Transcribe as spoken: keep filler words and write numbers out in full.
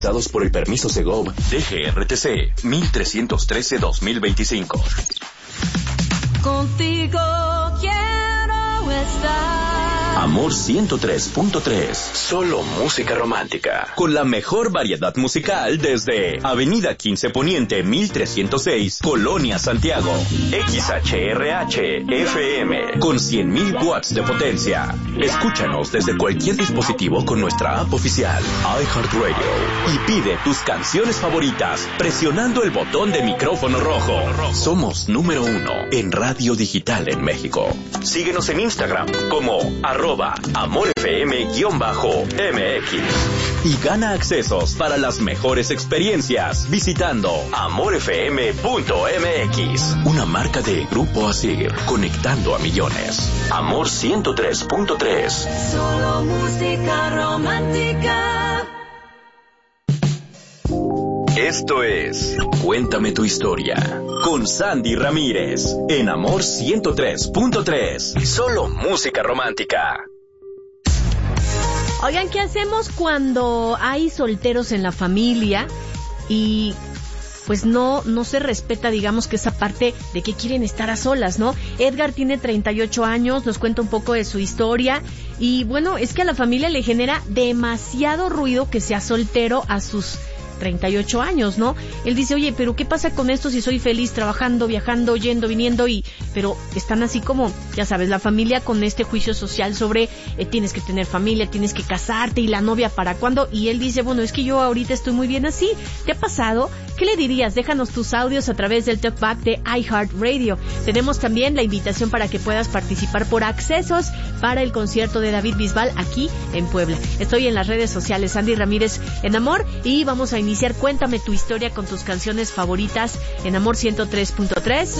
Dados por el permiso Segov D G R T C mil trescientos trece dos mil veinticinco. Contigo quiero estar. Amor ciento tres punto tres. Solo música romántica. Con la mejor variedad musical desde Avenida quince Poniente mil trescientos seis, Colonia Santiago. X H R H F M con cien mil watts de potencia. Escúchanos desde cualquier dispositivo con nuestra app oficial iHeartRadio y pide tus canciones favoritas presionando el botón de micrófono rojo. Somos número uno en radio digital en México. Síguenos en Instagram como arroba amorfm-mx y gana accesos para las mejores experiencias visitando amorfm punto m x, una marca de Grupo Asir, conectando a millones. Amor ciento tres punto tres. Solo música romántica. Esto es Cuéntame tu historia con Sandy Ramírez en Amor ciento tres punto tres. Solo música romántica. Oigan, ¿qué hacemos cuando hay solteros en la familia y pues no no se respeta, digamos, que esa parte de que quieren estar a solas, ¿no? Edgar tiene treinta y ocho años, nos cuenta un poco de su historia y bueno, es que a la familia le genera demasiado ruido que sea soltero a sus treinta y ocho años, ¿no? Él dice, oye, pero ¿qué pasa con esto si soy feliz trabajando, viajando, yendo, viniendo? Y pero están así como, ya sabes, la familia con este juicio social sobre eh, tienes que tener familia, tienes que casarte y la novia ¿para cuándo? Y él dice, bueno, es que yo ahorita estoy muy bien así. ¿Te ha pasado? ¿Qué le dirías? Déjanos tus audios a través del talkback de iHeartRadio. Tenemos también la invitación para que puedas participar por accesos para el concierto de David Bisbal aquí en Puebla. Estoy en las redes sociales, Sandy Ramírez en Amor, y vamos a iniciar Cuéntame tu historia con tus canciones favoritas en Amor ciento tres punto tres.